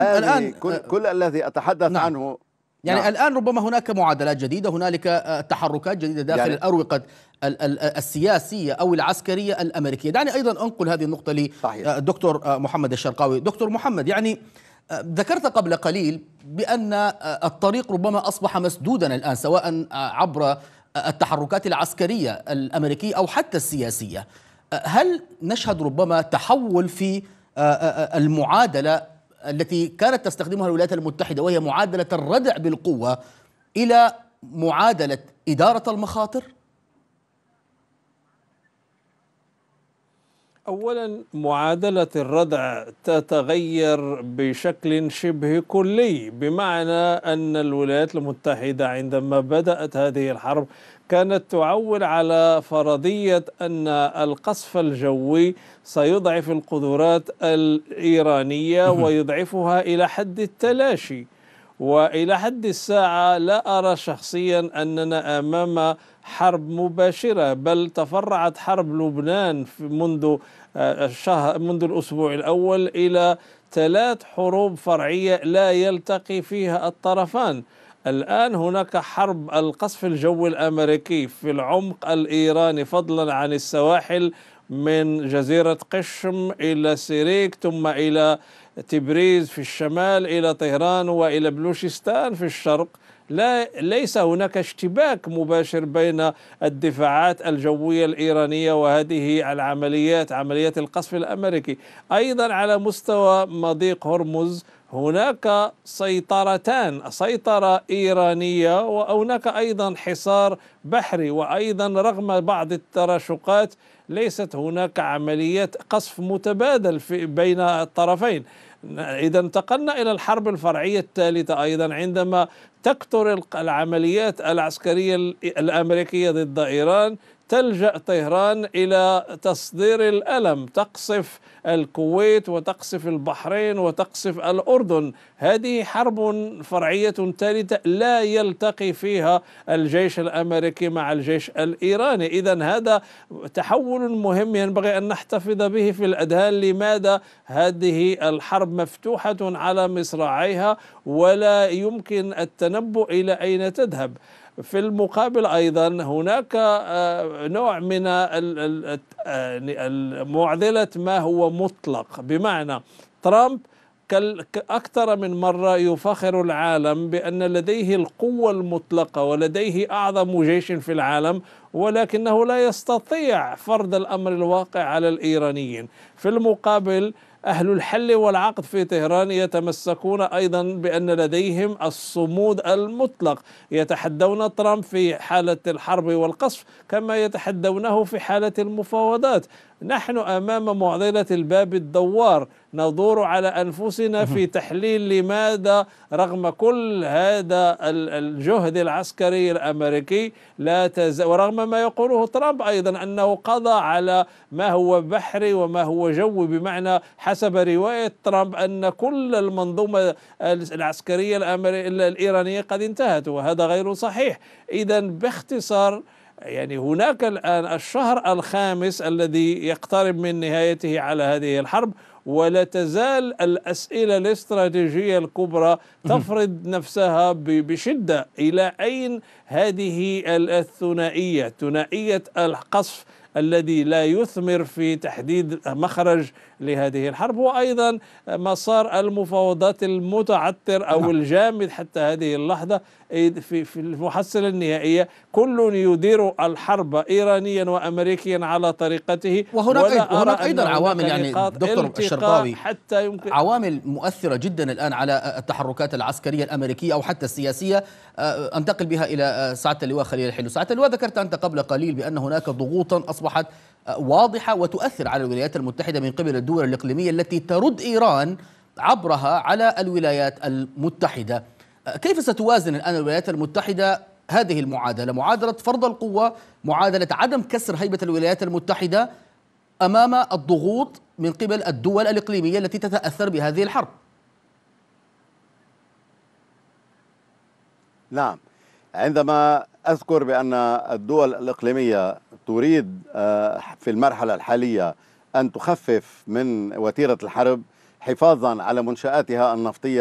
الآن كل الذي أتحدث نعم. عنه. يعني نعم. الآن ربما هناك معادلات جديدة، هنالك تحركات جديدة داخل يعني الأروقة السياسية أو العسكرية الأمريكية. دعني أيضا أنقل هذه النقطة لدكتور محمد الشرقاوي. دكتور محمد، يعني ذكرت قبل قليل بأن الطريق ربما أصبح مسدودا الآن، سواء عبر التحركات العسكرية الأمريكية أو حتى السياسية. هل نشهد ربما تحول في المعادلة التي كانت تستخدمها الولايات المتحدة، وهي معادلة الردع بالقوة، إلى معادلة إدارة المخاطر؟ أولا، معادلة الردع تتغير بشكل شبه كلي، بمعنى أن الولايات المتحدة عندما بدأت هذه الحرب كانت تعول على فرضية أن القصف الجوي سيضعف القدرات الإيرانية ويضعفها إلى حد التلاشي. وإلى حد الساعة لا أرى شخصيا أننا أمام حرب مباشرة، بل تفرعت حرب لبنان منذ الأسبوع الأول إلى 3 حروب فرعية لا يلتقي فيها الطرفان. الآن هناك حرب القصف الجوي الأمريكي في العمق الإيراني، فضلا عن السواحل من جزيرة قشم إلى سيريك، ثم إلى تبريز في الشمال، إلى طهران، وإلى بلوشستان في الشرق. ليس هناك اشتباك مباشر بين الدفاعات الجوية الإيرانية وهذه العمليات، عمليات القصف الأمريكي. أيضا على مستوى مضيق هرمز هناك سيطرتان، سيطرة إيرانية وهناك أيضا حصار بحري، وأيضا رغم بعض التراشقات ليست هناك عمليات قصف متبادل بين الطرفين. إذا انتقلنا إلى الحرب الفرعية الثالثة أيضا، عندما تكثر العمليات العسكرية الأمريكية ضد إيران، تلجأ طهران إلى تصدير الألم، تقصف الكويت وتقصف البحرين وتقصف الأردن. هذه حرب فرعية ثالثة لا يلتقي فيها الجيش الأمريكي مع الجيش الإيراني. إذن هذا تحول مهم ينبغي أن نحتفظ به في الأذهان. لماذا هذه الحرب مفتوحة على مصراعيها ولا يمكن التنبؤ إلى أين تذهب؟ في المقابل أيضا هناك نوع من معضلة ما هو مطلق، بمعنى ترامب أكثر من مرة يفخر العالم بأن لديه القوة المطلقة ولديه أعظم جيش في العالم، ولكنه لا يستطيع فرض الأمر الواقع على الإيرانيين. في المقابل أهل الحل والعقد في طهران يتمسكون أيضا بأن لديهم الصمود المطلق، يتحدون ترامب في حالة الحرب والقصف كما يتحدونه في حالة المفاوضات. نحن أمام معضلة الباب الدوار، ندور على أنفسنا في تحليل لماذا رغم كل هذا الجهد العسكري الأمريكي ورغم ما يقوله ترامب أيضا أنه قضى على ما هو بحري وما هو جوي، بمعنى حسب رواية ترامب أن كل المنظومة العسكرية الإيرانية قد انتهت، وهذا غير صحيح. إذن باختصار، يعني هناك الآن الشهر الخامس الذي يقترب من نهايته على هذه الحرب، ولا تزال الأسئلة الاستراتيجية الكبرى تفرض نفسها بشدة. إلى أين هذه الثنائية، ثنائية القصف الذي لا يثمر في تحديد مخرج لهذه الحرب، وأيضا مسار المفاوضات المتعثر أو الجامد حتى هذه اللحظة في المحصلة النهائية. كل يدير الحرب إيرانيا وأمريكيا على طريقته، وهناك أيضا عوامل، يعني دكتور الشرقاوي، حتى يمكن عوامل مؤثرة جدا الآن على التحركات العسكرية الأمريكية أو حتى السياسية. أنتقل بها إلى سعادة اللواء خليل الحلو. سعادة اللواء، ذكرت أنت قبل قليل بأن هناك ضغوطا أصبحت واضحة وتؤثر على الولايات المتحدة من قبل الدول الإقليمية التي ترد إيران عبرها على الولايات المتحدة. كيف ستوازن الآن الولايات المتحدة هذه المعادلة، معادلة فرض القوة، معادلة عدم كسر هيبة الولايات المتحدة أمام الضغوط من قبل الدول الإقليمية التي تتأثر بهذه الحرب؟ نعم، عندما أذكر بأن الدول الإقليمية تريد في المرحلة الحالية أن تخفف من وتيرة الحرب، حفاظا على منشآتها النفطية